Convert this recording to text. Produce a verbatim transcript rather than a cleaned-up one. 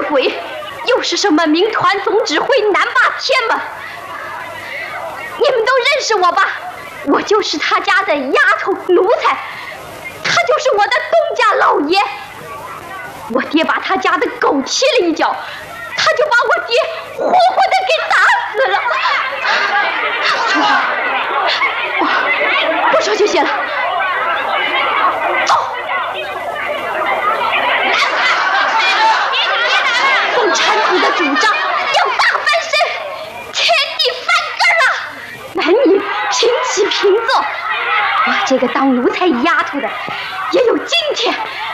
鬼，又是什么民团总指挥南霸天吗？你们都认识我吧？我就是他家的丫头奴才，他就是我的东家老爷。我爹把他家的狗踢了一脚，他就把我爹活活的给打死了。说话，不说就行了。走。共产党的主张要大翻身，天地翻根啊！男女平起平坐。我这个当奴才丫头的也有今天。